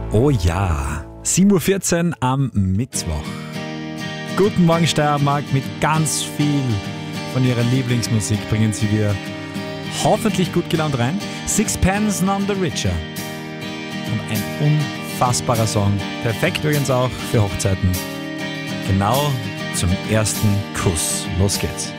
Oh ja, 7.14 Uhr am Mittwoch. Guten Morgen Steiermark, mit ganz viel von ihrer Lieblingsmusik bringen sie wir hoffentlich gut gelaunt rein. Sixpence None the Richer. Und ein unfassbarer Song. Perfekt übrigens auch für Hochzeiten. Genau zum ersten Kuss. Los geht's.